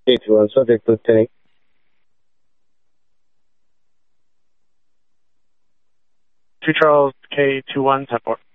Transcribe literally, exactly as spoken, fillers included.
K two one, subject Lieutenant. two Charles K two one, ten four.